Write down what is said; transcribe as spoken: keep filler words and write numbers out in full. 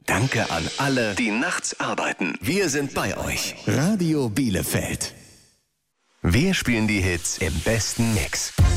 Danke an alle, die nachts arbeiten. Wir sind bei euch. Radio Bielefeld. Wir spielen die Hits im besten Mix.